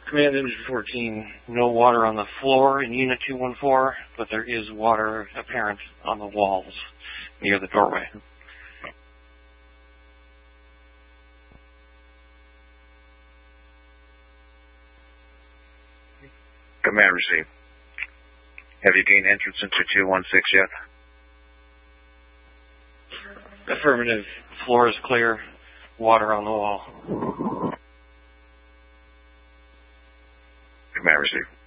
Command Engine 14, no water on the floor in Unit 214, but there is water apparent on the walls near the doorway. Command received. Have you gained entrance into 216 yet? Affirmative. Floor is clear. Water on the wall. Command received.